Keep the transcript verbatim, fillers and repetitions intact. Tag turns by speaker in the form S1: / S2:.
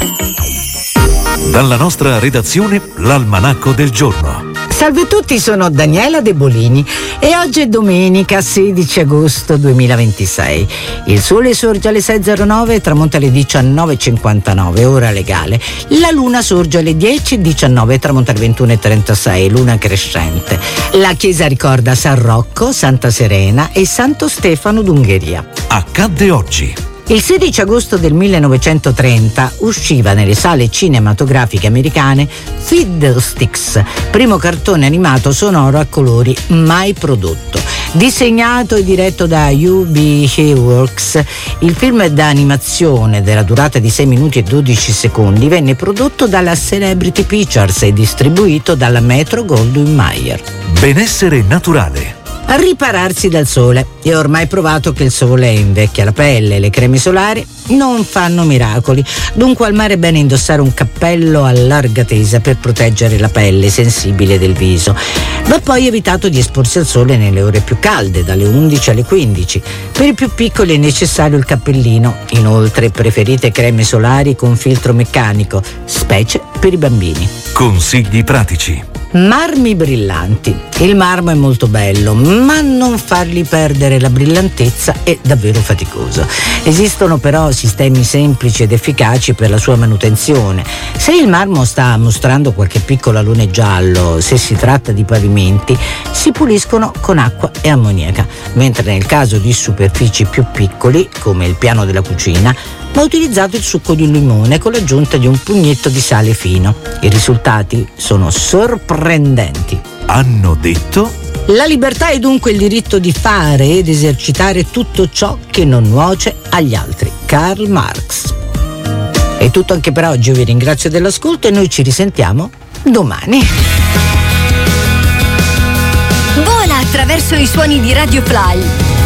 S1: Dalla nostra redazione, l'Almanacco del giorno.
S2: Salve a tutti, sono Daniela De Bolini e oggi è domenica sedici agosto duemilaventisei. Il sole sorge alle sei e zero nove e tramonta alle diciannove e cinquantanove, ora legale. La luna sorge alle dieci e diciannove e tramonta alle ventuno e trentasei, luna crescente. La chiesa ricorda San Rocco, Santa Serena e Santo Stefano d'Ungheria.
S1: Accadde oggi.
S2: Il sedici agosto del millenovecentotrenta usciva nelle sale cinematografiche americane Fiddlesticks, primo cartone animato sonoro a colori mai prodotto. Disegnato e diretto da U B Works, il film d'animazione della durata di sei minuti e dodici secondi venne prodotto dalla Celebrity Pictures e distribuito dalla Metro-Goldwyn-Mayer.
S1: Benessere naturale.
S2: Ripararsi dal sole. È ormai provato che il sole invecchia la pelle e le creme solari non fanno miracoli. Dunque al mare è bene indossare un cappello a larga tesa per proteggere la pelle sensibile del viso. Va poi evitato di esporsi al sole nelle ore più calde, dalle undici alle quindici. Per i più piccoli è necessario il cappellino. Inoltre preferite creme solari con filtro meccanico, specie per i bambini.
S1: Consigli pratici.
S2: Marmi brillanti. Il marmo è molto bello, ma non fargli perdere la brillantezza è davvero faticoso. Esistono però sistemi semplici ed efficaci per la sua manutenzione. Se il marmo sta mostrando qualche piccolo alone giallo, se si tratta di pavimenti, si puliscono con acqua e ammoniaca, mentre nel caso di superfici più piccoli, come il piano della cucina, va utilizzato il succo di un limone con l'aggiunta di un pugnetto di sale fino. I risultati sono sorprendenti.
S1: Hanno detto?
S2: La libertà è dunque il diritto di fare ed esercitare tutto ciò che non nuoce agli altri. Karl Marx. È tutto anche per oggi, io vi ringrazio dell'ascolto e noi ci risentiamo domani.
S3: Vola attraverso i suoni di Radio Fly.